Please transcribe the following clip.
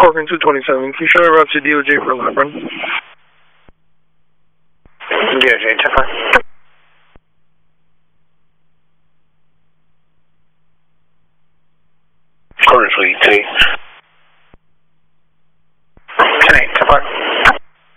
Parking 227. Can you show me around to DOJ for a lap run? DOJ, 10-4. Quarter 23.